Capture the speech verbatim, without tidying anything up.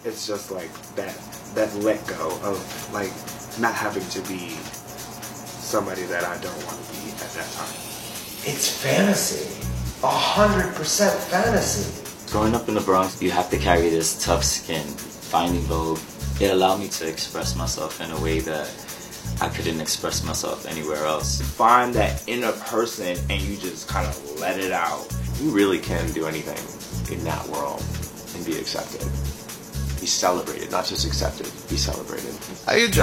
It's just like that that let go of like not having to be somebody that I don't want to be at that time. It's fantasy. A hundred percent fantasy. Growing up in the Bronx, you have to carry this tough skin. Finding Vogue, it allowed me to express myself in a way that I couldn't express myself anywhere else. Find that inner person and you just kind of let it out. You really can do anything in that world and be accepted. Be celebrated, not just accepted, be celebrated. How you doing?